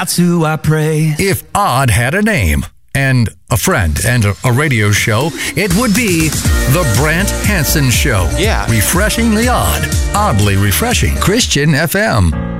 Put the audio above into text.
That's who I pray. If odd had a name and a friend and a radio show, it would be The Brant Hansen Show. Yeah. Refreshingly odd. Oddly refreshing. Christian FM.